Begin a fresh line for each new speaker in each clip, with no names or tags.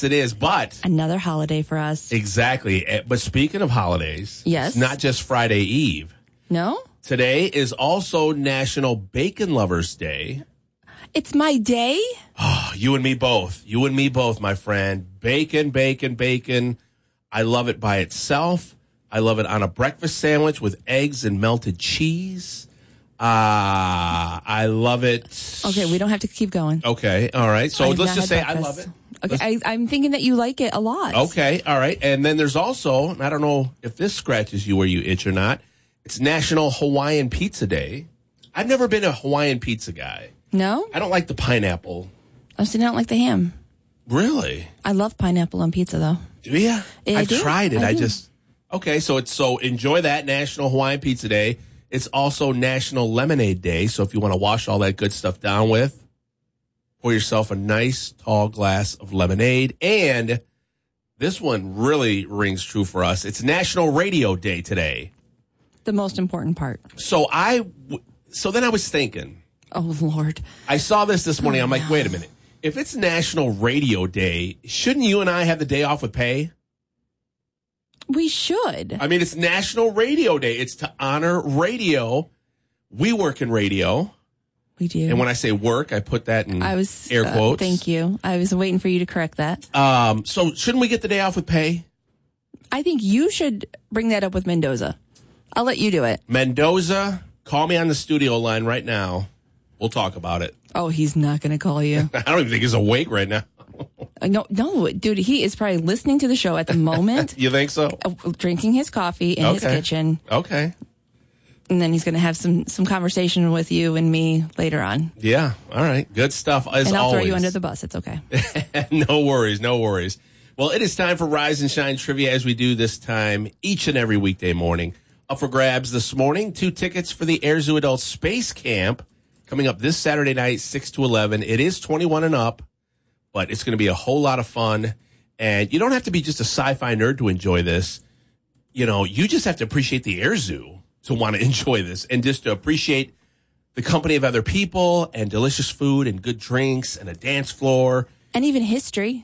Yes, it is. But
another holiday for us.
Exactly. But speaking of holidays,
yes,
it's not just Friday Eve.
No?
Today is also National Bacon Lovers Day.
It's my day?
Oh, you and me both. You and me both, my friend. Bacon, bacon, bacon. I love it by itself. I love it on a breakfast sandwich with eggs and melted cheese. I love it.
Okay, we don't have to keep going.
Okay, all right. So let's just say breakfast. I love it.
Okay, I'm thinking that you like it a lot.
Okay, all right. And then there's also, and I don't know if this scratches you where you itch or not, it's National Hawaiian Pizza Day. I've never been a Hawaiian pizza guy.
No?
I don't like the pineapple.
Oh, so you don't like the ham?
Really?
I love pineapple on pizza, though.
Do you?
Yeah,
I've tried it. Okay, so enjoy that National Hawaiian Pizza Day. It's also National Lemonade Day, so if you want to wash all that good stuff down with, pour yourself a nice tall glass of lemonade. And this one really rings true for us. It's National Radio Day today.
The most important part.
So then I was thinking.
Oh, Lord.
I saw this morning. I'm like, wait a minute. If it's National Radio Day, shouldn't you and I have the day off with pay?
We should.
I mean, it's National Radio Day. It's to honor radio. We work in radio.
We do.
And when I say work, I put that in air quotes.
Thank you. I was waiting for you to correct that.
So shouldn't we get the day off with pay?
I think you should bring that up with Mendoza. I'll let you do it.
Mendoza, call me on the studio line right now. We'll talk about it.
Oh, he's not going to call you.
I don't even think he's awake right now.
No, dude, he is probably listening to the show at the moment.
You think so?
Drinking his coffee in his kitchen.
Okay.
And then he's going to have some conversation with you and me later on.
Yeah. All right. Good stuff, as always.
And I'll throw you under the bus. It's okay.
No worries. No worries. Well, it is time for Rise and Shine Trivia, as we do this time each and every weekday morning. Up for grabs this morning, 2 tickets for the Air Zoo Adult Space Camp coming up this Saturday night, 6 to 11. It is 21 and up. But it's going to be a whole lot of fun. And you don't have to be just a sci-fi nerd to enjoy this. You know, you just have to appreciate the Air Zoo to want to enjoy this. And just to appreciate the company of other people and delicious food and good drinks and a dance floor.
And even history.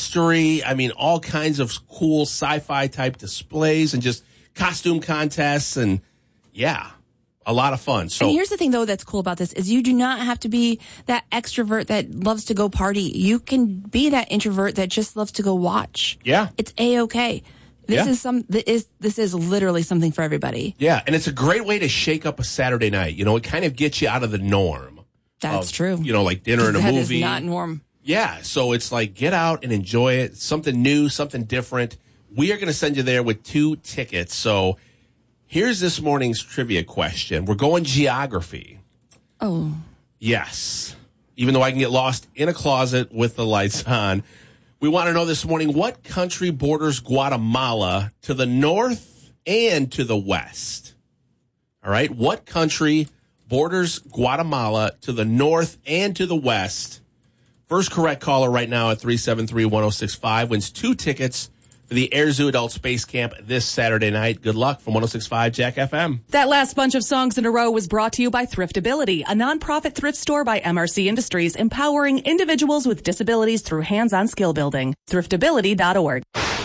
I mean, all kinds of cool sci-fi type displays and just costume contests. And yeah. A lot of fun. So,
and here's the thing, though, that's cool about this is you do not have to be that extrovert that loves to go party. You can be that introvert that just loves to go watch.
Yeah.
It's A-okay. This is literally something for everybody.
Yeah, and it's a great way to shake up a Saturday night. You know, it kind of gets you out of the norm.
That's true.
You know, like dinner and a movie.
That is not norm.
Yeah, so it's like get out and enjoy it. Something new, something different. We are going to send you there with 2 tickets. So here's this morning's trivia question. We're going geography.
Oh.
Yes. Even though I can get lost in a closet with the lights on. We want to know this morning, what country borders Guatemala to the north and to the west? All right. What country borders Guatemala to the north and to the west? First correct caller right now at 373-1065 wins 2 tickets for the Air Zoo Adult Space Camp this Saturday night. Good luck from 106.5 Jack FM.
That last bunch of songs in a row was brought to you by Thriftability, a nonprofit thrift store by MRC Industries, empowering individuals with disabilities through hands-on skill building. Thriftability.org.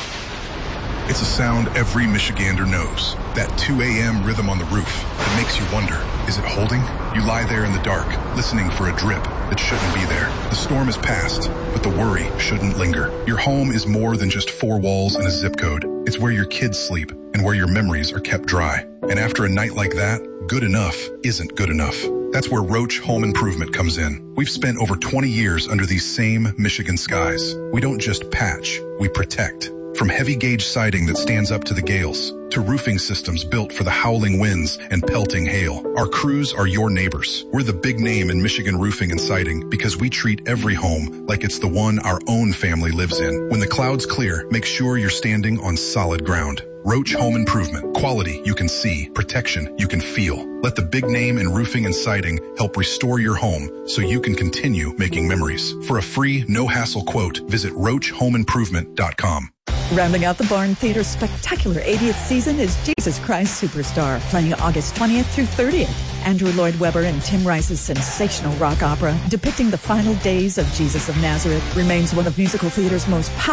It's a sound every Michigander knows. That 2 a.m. rhythm on the roof that makes you wonder, is it holding? You lie there in the dark, listening for a drip that shouldn't be there. The storm is past, but the worry shouldn't linger. Your home is more than just 4 walls and a zip code. It's where your kids sleep and where your memories are kept dry. And after a night like that, good enough isn't good enough. That's where Roach Home Improvement comes in. We've spent over 20 years under these same Michigan skies. We don't just patch, we protect. From heavy gauge siding that stands up to the gales, to roofing systems built for the howling winds and pelting hail, our crews are your neighbors. We're the big name in Michigan roofing and siding because we treat every home like it's the one our own family lives in. When the clouds clear, make sure you're standing on solid ground. Roach Home Improvement. Quality you can see, protection you can feel. Let the big name in roofing and siding help restore your home so you can continue making memories. For a free, no-hassle quote, visit roachhomeimprovement.com.
Rounding out the Barn Theater's spectacular 80th season is Jesus Christ Superstar, playing August 20th through 30th. Andrew Lloyd Webber and Tim Rice's sensational rock opera, depicting the final days of Jesus of Nazareth, remains one of musical theater's most powerful